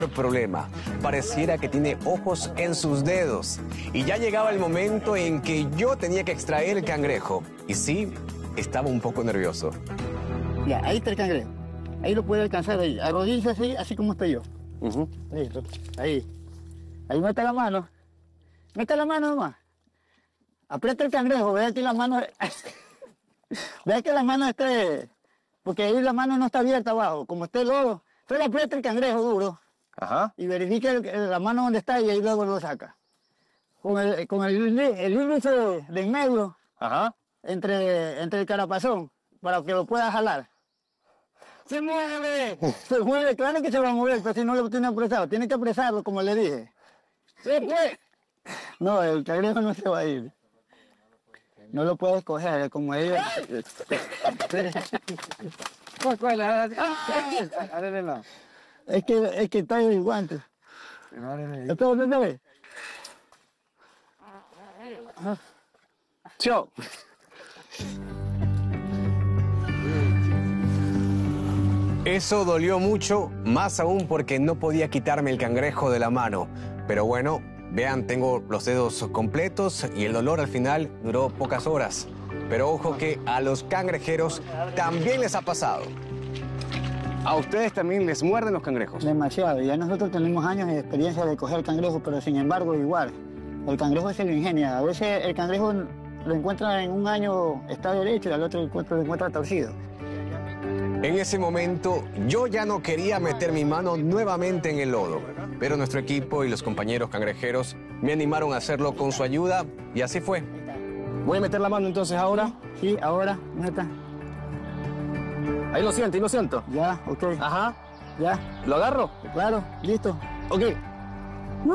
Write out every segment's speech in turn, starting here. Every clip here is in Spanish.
Problema, pareciera que tiene ojos en sus dedos. Y ya llegaba el momento en que yo tenía que extraer el cangrejo. Y sí, estaba un poco nervioso. Ya, ahí está el cangrejo. Ahí lo puede alcanzar, ahí. Arrodíllese así como estoy yo. Listo, ahí. Ahí mete la mano. Mete la mano nomás. Aprieta el cangrejo, vea que la mano... vea que la mano esté... Porque ahí la mano no está abierta abajo. Como esté el lodo, solo aprieta el cangrejo duro. Ajá. Y verifique la mano donde está y ahí luego lo saca. Con el índice de en medio, Ajá. entre el carapazón, para que lo pueda jalar. ¡Se mueve! Se mueve, claro que se va a mover, pero si no lo tiene apresado, tiene que apresarlo, como le dije. ¡Se fue! No, el cangrejo no se va a ir. No lo puedes coger, como ella. Es que está en el guante. Chao. Eso dolió mucho, más aún porque no podía quitarme el cangrejo de la mano. Pero bueno, vean, tengo los dedos completos y el dolor al final duró pocas horas. Pero ojo que a los cangrejeros también les ha pasado. ¿A ustedes también les muerden los cangrejos? Demasiado. Ya nosotros tenemos años de experiencia de coger cangrejos, pero sin embargo igual. El cangrejo se lo ingenia. A veces el cangrejo lo encuentra en un año está derecho y al otro lo encuentra torcido. En ese momento yo ya no quería meter mi mano nuevamente en el lodo, pero nuestro equipo y los compañeros cangrejeros me animaron a hacerlo con su ayuda y así fue. Voy a meter la mano entonces ahora. Sí, ahora, meta. Ahí lo siento, ahí lo siento. Ya, ok. Ajá. Ya. ¿Lo agarro? Claro, listo. Ok. Wow.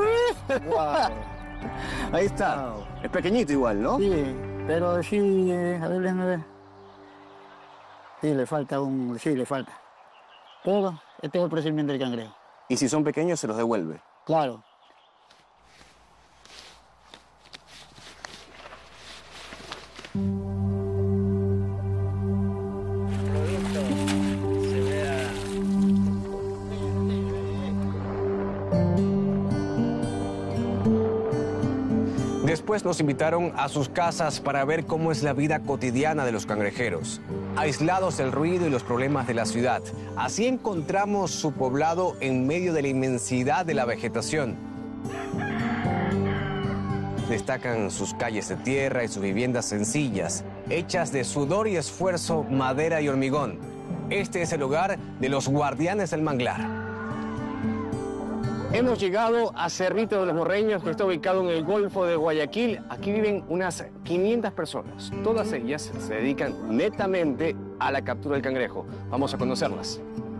Ahí está. Wow. Es pequeñito igual, ¿no? Sí, pero sí, a ver, déjame ver. Sí, le falta. Pero este es el procedimiento del cangrejo. Y si son pequeños, se los devuelve. Claro. Después nos invitaron a sus casas para ver cómo es la vida cotidiana de los cangrejeros, aislados del ruido y los problemas de la ciudad. Así encontramos su poblado en medio de la inmensidad de la vegetación. Destacan sus calles de tierra y sus viviendas sencillas, hechas de sudor y esfuerzo, madera y hormigón. Este es el hogar de los guardianes del manglar. Hemos llegado a Cerrito de los Morreños, que está ubicado en el Golfo de Guayaquil. Aquí viven unas 500 personas. Todas ellas se dedican netamente a la captura del cangrejo. Vamos a conocerlas.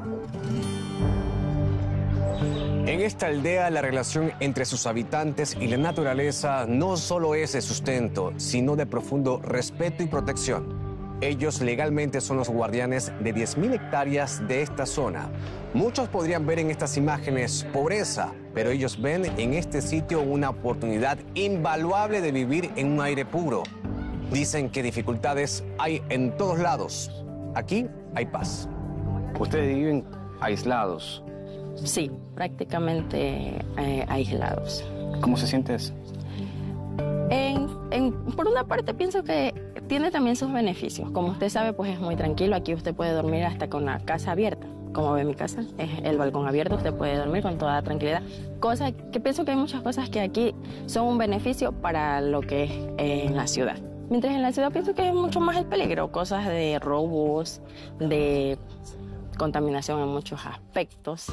En esta aldea, la relación entre sus habitantes y la naturaleza no solo es de sustento, sino de profundo respeto y protección. Ellos legalmente son los guardianes de 10.000 hectáreas de esta zona. Muchos podrían ver en estas imágenes pobreza, pero ellos ven en este sitio una oportunidad invaluable de vivir en un aire puro. Dicen que dificultades hay en todos lados. Aquí hay paz. Ustedes viven aislados. Sí, prácticamente aislados. ¿Cómo se siente eso? Por una parte pienso que tiene también sus beneficios. Como usted sabe, pues es muy tranquilo. Aquí usted puede dormir hasta con la casa abierta. Como ve mi casa, es el balcón abierto, usted puede dormir con toda tranquilidad. Cosa que pienso que hay muchas cosas que aquí son un beneficio para lo que es en la ciudad. Mientras en la ciudad pienso que es mucho más el peligro, cosas de robos, de contaminación en muchos aspectos.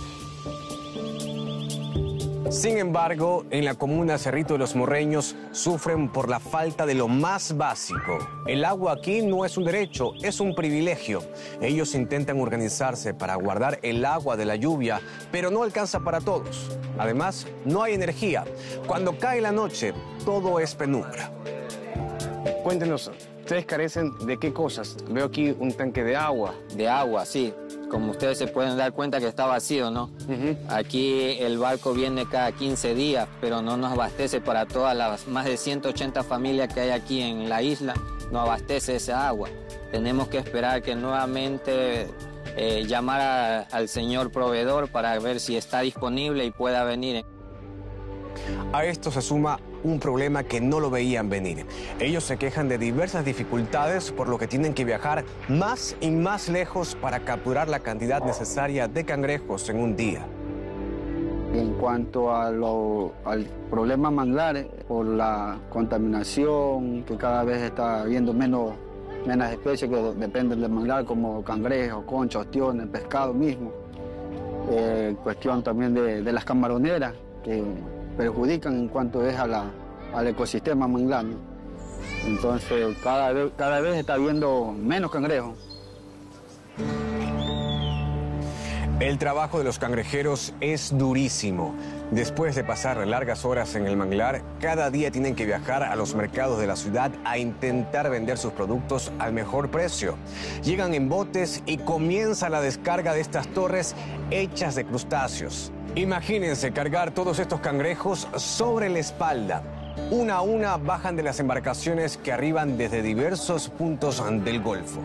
Sin embargo, en la comuna Cerrito de los Morreños sufren por la falta de lo más básico. El agua aquí no es un derecho, es un privilegio. Ellos intentan organizarse para guardar el agua de la lluvia, pero no alcanza para todos. Además, no hay energía. Cuando cae la noche, todo es penumbra. Cuéntenos, ¿ustedes carecen de qué cosas? Veo aquí un tanque de agua. De agua, sí. Como ustedes se pueden dar cuenta que está vacío, ¿no? Aquí el barco viene cada 15 días, pero no nos abastece para todas las más de 180 familias que hay aquí en la isla, no abastece esa agua. Tenemos que esperar que nuevamente llamar al señor proveedor para ver si está disponible y pueda venir. A esto se suma un problema que no lo veían venir. Ellos se quejan de diversas dificultades, por lo que tienen que viajar más y más lejos para capturar la cantidad necesaria de cangrejos en un día. En cuanto al problema manglar, por la contaminación, que cada vez está habiendo menos especies que dependen del manglar, como cangrejos, conchas, ostiones, pescado mismo. Cuestión también de las camaroneras, que perjudican en cuanto es al ecosistema manglar, ¿no? Entonces, cada vez está habiendo menos cangrejos. El trabajo de los cangrejeros es durísimo. Después de pasar largas horas en el manglar, cada día tienen que viajar a los mercados de la ciudad a intentar vender sus productos al mejor precio. Llegan en botes y comienza la descarga de estas torres hechas de crustáceos. Imagínense cargar todos estos cangrejos sobre la espalda. Una a una bajan de las embarcaciones que arriban desde diversos puntos del Golfo.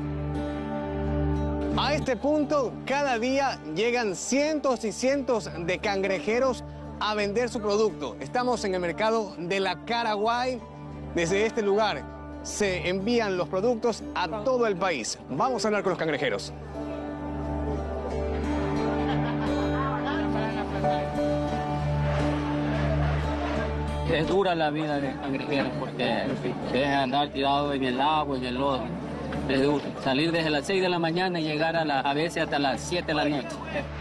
A este punto, cada día llegan cientos y cientos de cangrejeros a vender su producto. Estamos en el mercado de la Caraguay. Desde este lugar se envían los productos a todo el país. Vamos a hablar con los cangrejeros. Es dura la vida del cangrejero porque es andar tirado en el agua, en el lodo. Es duro. Salir desde las 6 de la mañana y llegar a veces hasta las 7 de la noche.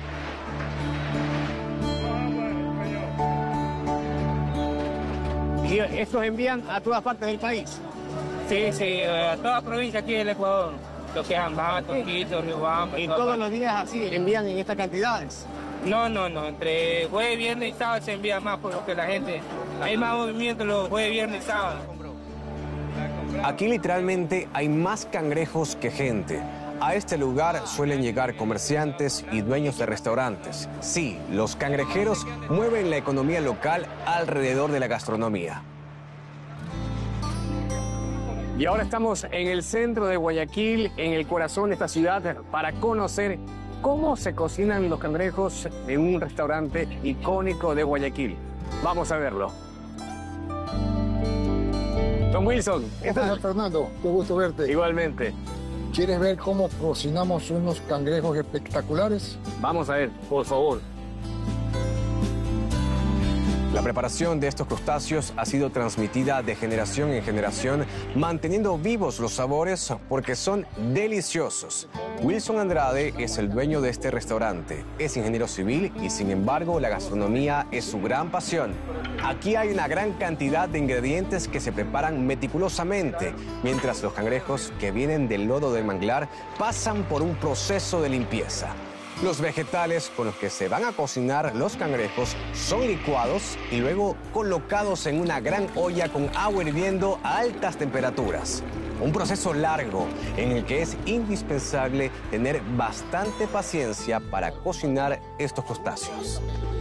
¿Y estos envían a todas partes del país? Sí, a toda provincia aquí del Ecuador. Lo que es Ambato, Quito, Riobamba. ¿Y todos los días así envían en estas cantidades? No. Entre jueves, viernes y sábado se envía más porque la gente... Hay más movimiento los jueves, viernes y sábado. Aquí literalmente hay más cangrejos que gente. A este lugar suelen llegar comerciantes y dueños de restaurantes. Sí, los cangrejeros mueven la economía local alrededor de la gastronomía. Y ahora estamos en el centro de Guayaquil, en el corazón de esta ciudad, para conocer cómo se cocinan los cangrejos en un restaurante icónico de Guayaquil. Vamos a verlo. Don Wilson. ¿Qué tal, Fernando? Qué gusto verte. Igualmente. ¿Quieres ver cómo cocinamos unos cangrejos espectaculares? Vamos a ver, por favor. La preparación de estos crustáceos ha sido transmitida de generación en generación, manteniendo vivos los sabores porque son deliciosos. Wilson Andrade es el dueño de este restaurante. Es ingeniero civil y, sin embargo, la gastronomía es su gran pasión. Aquí hay una gran cantidad de ingredientes que se preparan meticulosamente, mientras los cangrejos que vienen del lodo del manglar pasan por un proceso de limpieza. Los vegetales con los que se van a cocinar los cangrejos son licuados y luego colocados en una gran olla con agua hirviendo a altas temperaturas. Un proceso largo en el que es indispensable tener bastante paciencia para cocinar estos crustáceos.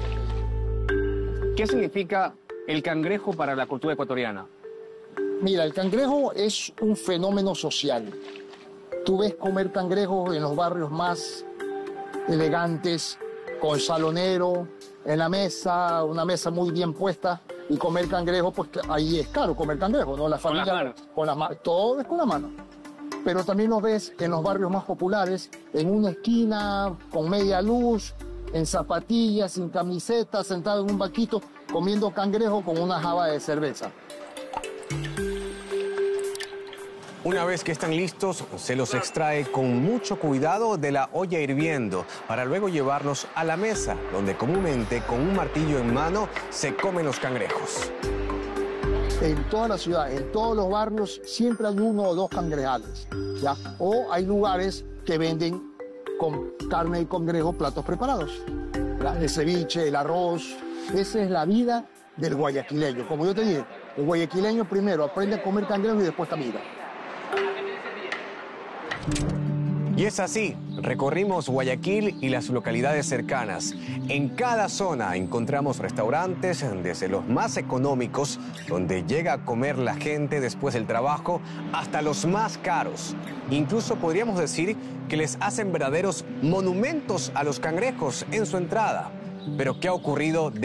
¿Qué significa el cangrejo para la cultura ecuatoriana? Mira, el cangrejo es un fenómeno social. Tú ves comer cangrejos en los barrios más elegantes, con salonero, en la mesa, una mesa muy bien puesta, y comer cangrejo, pues ahí es caro comer cangrejo, ¿no? La familia con las manos, todo es con la mano. Pero también lo ves en los barrios más populares, en una esquina, con media luz, en zapatillas, sin camiseta, sentado en un banquito, comiendo cangrejo con una jaba de cerveza. Una vez que están listos, se los extrae con mucho cuidado de la olla hirviendo para luego llevarlos a la mesa, donde comúnmente con un martillo en mano se comen los cangrejos. En toda la ciudad, en todos los barrios, siempre hay uno o dos cangrejales, ¿ya? O hay lugares que venden con carne de cangrejo platos preparados. El ceviche, el arroz. Esa es la vida del guayaquileño. Como yo te dije, el guayaquileño primero aprende a comer cangrejo y después camina. Y es así, recorrimos Guayaquil y las localidades cercanas. En cada zona encontramos restaurantes, desde los más económicos, donde llega a comer la gente después del trabajo, hasta los más caros. Incluso podríamos decir que les hacen verdaderos monumentos a los cangrejos en su entrada. Pero ¿qué ha ocurrido